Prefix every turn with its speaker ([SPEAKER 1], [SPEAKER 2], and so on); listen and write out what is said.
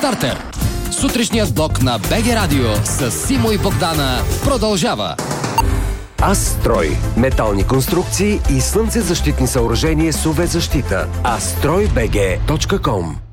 [SPEAKER 1] Стартер. Сутрешният блок на БГ Радио с Симо и Богдана продължава.
[SPEAKER 2] Астрой. Метални конструкции и слънцезащитни съоръжения с UV защита. astroybg.com